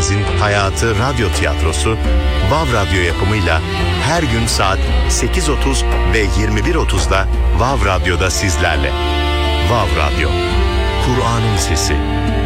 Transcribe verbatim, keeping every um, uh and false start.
Efendimizin hayatı radyo tiyatrosu Vav Radyo yapımıyla her gün saat sekiz otuz ve yirmi bir otuzda Vav Radyo'da sizlerle. Vav Radyo, Kur'an'ın sesi.